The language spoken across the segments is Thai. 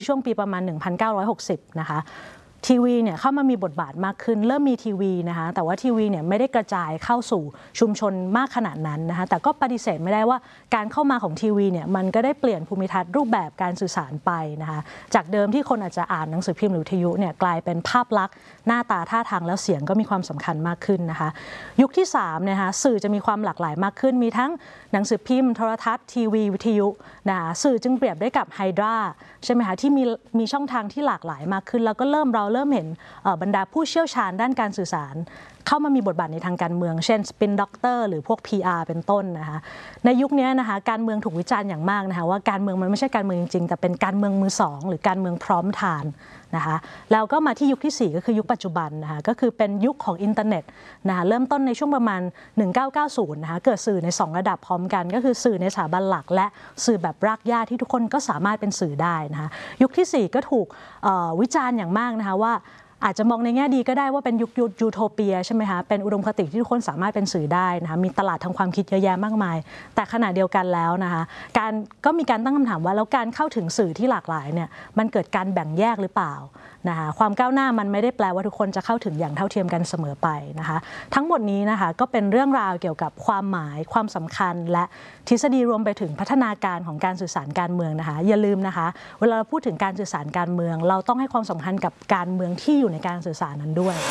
ช่วงปีประมาณ 1960 นะคะทีวีเนี่ยเข้ามามีบทบาทมากขึ้นเริ่มมีทีวีนะคะแต่ว่าทีวีเนี่ยไม่ได้กระจายเข้าสู่ชุมชนมากขนาดนั้นนะคะแต่ก็ปฏิเสธไม่ได้ว่าการเข้ามาของทีวีเนี่ยมันก็ได้เปลี่ยนภูมิทัศน์รูปแบบการสื่อสารไปนะคะจากเดิมที่คนอาจจะอ่านหนังสือพิมพ์หรือวิทยุเนี่ยกลายเป็นภาพลักษณ์หน้าตาท่าทางแล้วเสียงก็มีความสำคัญมากขึ้นนะคะยุคที่3นะคะสื่อจะมีความหลากหลายมากขึ้นมีทั้งหนังสือพิมพ์โทรทัศน์ทีวีวิทยุนะคะสื่อจึงเปรียบได้กับไฮดราใช่ไหมคะที่มีช่องทางที่หลากหลายมากขึ้นแล้วก็เราเริ่มเห็นบรรดาผู้เชี่ยวชาญด้านการสื่อสารเข้ามามีบทบาทในทางการเมืองเช่นสปินด็อกเตอร์หรือพวก PR เป็นต้นนะคะในยุคนี้นะคะการเมืองถูกวิจารณ์อย่างมากนะคะว่าการเมืองมันไม่ใช่การเมืองจริงๆแต่เป็นการเมืองมือสองหรือการเมืองพร้อมทานนะคะแล้วก็มาที่ยุคที่4ก็คือยุคปัจจุบันนะคะก็คือเป็นยุคของอินเทอร์เน็ตนะคะเริ่มต้นในช่วงประมาณ1990นะคะเกิดสื่อใน2ระดับพร้อมกันก็คือสื่อในสถาบันหลักและสื่อแบบรากหญ้าที่ทุกคนก็สามารถเป็นสื่อได้นะคะยุคที่4ก็ถูกวิจารณ์อย่างมากนะคะว่าอาจจะมองในแง่ดีก็ได้ว่าเป็นยุคยูโทเปียใช่ไหมคะเป็นอุดมคติที่ทุกคนสามารถเป็นสื่อได้นะคะมีตลาดทางความคิดเยอะแยะมากมายแต่ขณะเดียวกันแล้วนะคะก็มีการตั้งคำถามว่าแล้วการเข้าถึงสื่อที่หลากหลายเนี่ยมันเกิดการแบ่งแยกหรือเปล่านะคะความก้าวหน้ามันไม่ได้แปลว่าทุกคนจะเข้าถึงอย่างเท่าเทียมกันเสมอไปนะคะทั้งหมดนี้นะคะก็เป็นเรื่องราวเกี่ยวกับความหมายความสำคัญและทฤษฎีรวมไปถึงพัฒนาการของการสื่อสารการเมืองนะคะอย่าลืมนะคะเวลาเราพูดถึงการสื่อสารการเมืองเราต้องให้ความสำคัญกับการเมืองที่อยู่ในการสื่อสารนั้นด้วย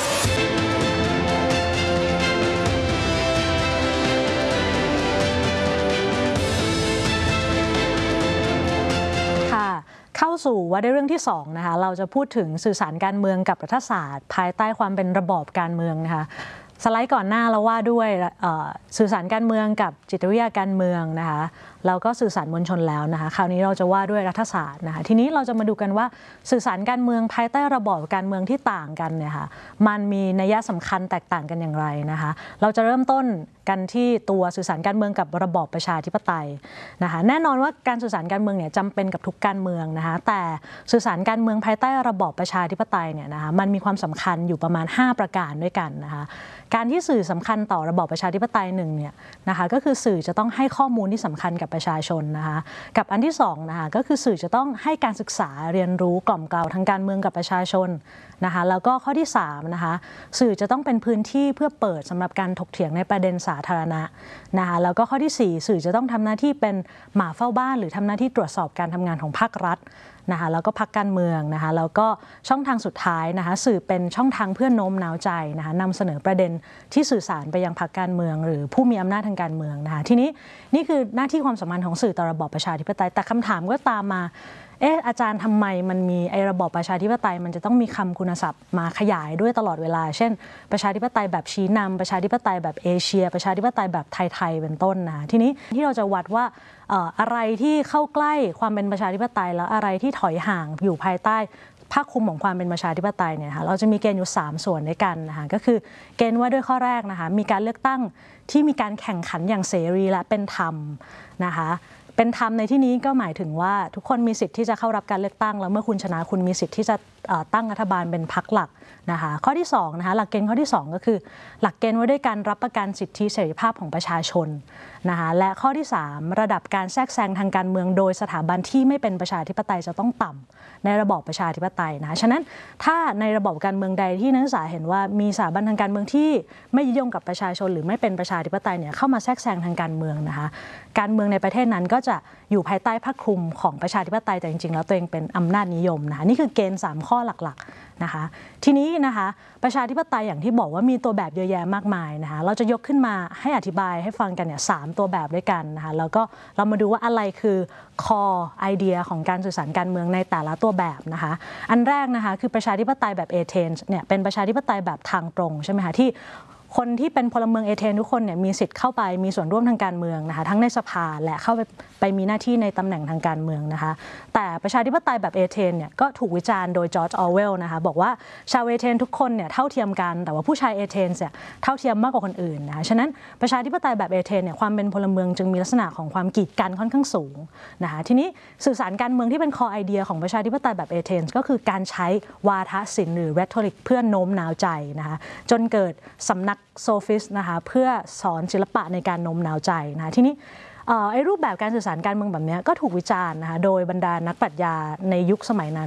เข้าสู่ว่าในเรื่องที่2นะคะเราจะพูดถึงสื่อสารการเมืองกับรัฐศาสตร์ภายใต้ความเป็นระบอบการเมืองนะคะสไลด์ก่อนหน้าเราว่าด้วยสื่อสารการเมืองกับจิตวิทยาการเมืองนะคะแล้วก็สื่อสารมวลชนแล้วนะคะคราวนี้เราจะว่าด้วยรัฐศาสตร์นะคะทีนี้เราจะมาดูกันว่าสื่อสารการเมืองภายใต้ระบอบการเมืองที่ต่างกันเนี่ยค่ะมันมีนัยสำคัญแตกต่างกันอย่างไรนะคะเราจะเริ่มต้นกันที่ตัวสื่อสารการเมืองกับระบอบประชาธิปไตยนะคะแน่นอนว่าการสื่อสารการเมืองเนี่ยจำเป็นกับทุกการเมืองนะคะแต่สื่อสารการเมืองภายใต้ระบอบประชาธิปไตยเนี่ยนะคะมันมีความสำคัญอยู่ประมาณ5ประการด้วยกันนะคะการที่สื่อสำคัญต่อระบอบประชาธิปไตยหนึ่งเนี่ยนะคะก็คือสื่อจะต้องให้ข้อมูลที่สำคัญกับประชาชนนะคะกับอันที่2นะคะก็คือสื่อจะต้องให้การศึกษาเรียนรู้กล่อมเกลาทางการเมืองกับประชาชนนะคะแล้วก็ข้อที่3นะคะสื่อจะต้องเป็นพื้นที่เพื่อเปิดสำหรับการถกเถียงในประเด็นสาธารณะนะคะแล้วก็ข้อที่4สื่อจะต้องทำหน้าที่เป็นหมาเฝ้าบ้านหรือทำหน้าที่ตรวจสอบการทำงานของภาครัฐนะคะแล้วก็พรรคการเมืองนะคะแล้วก็ช่องทางสุดท้ายนะคะสื่อเป็นช่องทางเพื่อโน้มน้าวใจนะคะนำเสนอประเด็นที่สื่อสารไปยังพรรคการเมืองหรือผู้มีอำนาจทางการเมืองนะคะทีนี้นี่คือหน้าที่ความสำคัญของสื่อต่อระบอบประชาธิปไตยแต่คำถามก็ตามมาอาจารย์ทำไมมันมีระบอบประชาธิปไตยมันจะต้องมีคำคุณศัพท์มาขยายด้วยตลอดเวลาเช่นประชาธิปไตยแบบชี้นำประชาธิปไตยแบบเอเชียประชาธิปไตยแบบไทยๆเป็นต้นนะทีนี้ที่เราจะวัดว่าอะไรที่เข้าใกล้ความเป็นประชาธิปไตยแล้วอะไรที่ถอยห่างอยู่ภายใต้ภาคคลุมของความเป็นประชาธิปไตยเนี่ยค่ะเราจะมีเกณฑ์อยู่3ส่วนด้วยกันนะคะก็คือเกณฑ์ว่าด้วยข้อแรกนะคะมีการเลือกตั้งที่มีการแข่งขันอย่างเสรีและเป็นธรรมนะคะเป็นธรรมในที่นี้ก็หมายถึงว่าทุกคนมีสิทธิ์ที่จะเข้ารับการเลือกตั้งแล้วเมื่อคุณชนะคุณมีสิทธิ์ที่จะตั้งรัฐบาลเป็นพรรคหลักนะคะข้อที่2นะคะหลักเกณฑ์ข้อที่2ก็คือหลักเกณฑ์ว่าด้วยการรับประกันสิทธิเสรีภาพของประชาชนนะคะและข้อที่3ระดับการแทรกแซงทางการเมืองโดยสถาบันที่ไม่เป็นประชาธิปไตยจะต้องต่ำในระบอบประชาธิปไตยนะคะฉะนั้นถ้าในระบอบการเมืองใดที่นักศึกษาเห็นว่ามีสถาบันทางการเมืองที่ไม่ยึดโยงกับประชาชนหรือไม่เป็นประชาธิปไตยเนี่ยเข้ามาแทรกแซงทางการเมืองนะคะการเมืองในประเทศนั้นก็จะอยู่ภายใต้ภาคคลุมของประชาธิปไตยแต่จริงๆแล้วตัวเองเป็นอำนาจนิยมนะคะนี่คือเกณฑ์3ข้อหลักๆนะคะทีนี้นะคะประชาธิปไตยอย่างที่บอกว่ามีตัวแบบเยอะแยะมากมายนะคะเราจะยกขึ้นมาให้อธิบายให้ฟังกันเนี่ย3ตัวแบบด้วยกันนะคะแล้วก็เรามาดูว่าอะไรคือ core idea ของการสื่อสารการเมืองในแต่ละตัวแบบนะคะอันแรกนะคะคือประชาธิปไตยแบบเอเธนส์เนี่ยเป็นประชาธิปไตยแบบทางตรงใช่ไหมคะที่คนที่เป็นพลเมืองเอเธนส์ทุกคนเนี่ยมีสิทธิ์เข้าไปมีส่วนร่วมทางการเมืองนะคะทั้งในสภาและเข้าไปมีหน้าที่ในตำแหน่งทางการเมืองนะคะแต่ประชาธิปไตยแบบเอเธนส์เนี่ยก็ถูกวิจารณ์โดยจอร์จออร์เวลนะคะบอกว่าชาวเอเธนส์ทุกคนเนี่ยเท่าเทียมกันแต่ว่าผู้ชายเอเธนส์เนี่ยเท่าเทียมมากกว่าคนอื่นนะคะฉะนั้นประชาธิปไตยแบบเอเธนส์เนี่ยความเป็นพลเมืองจึงมีลักษณะของความกีดกันค่อนข้างสูงนะคะทีนี้สื่อสารการเมืองที่เป็น core idea ของประชาธิปไตยแบบเอเธนส์ก็คือการใช้วาทศิลป์หรือ rhetoric เพื่อโน้มน้าวใจนะคะจนเกิดสำนักโซฟิสต์นะคะเพื่อสอนศิลปะในการโน้มน้าวใจนะคะทีนี้ รูปแบบการสื่อสารการเมืองแบบนี้ก็ถูกวิจารณ์นะคะโดยบรรดานักปรัชญาในยุคสมัยนั้น